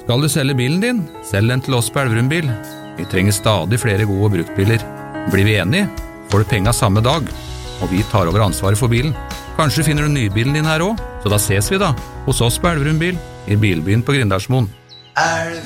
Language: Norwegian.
Skal du selge bilen din, selg den til oss på Elverum Bil. Vi trenger stadig flere gode bruktbiler. Blir vi enige, får du penga samme dag, og vi tar over ansvaret for bilen. Kanskje finner du nybilen din her også, så da ses vi da, hos oss på Elverum Bil, i Bilbyen på Grindalsmoen.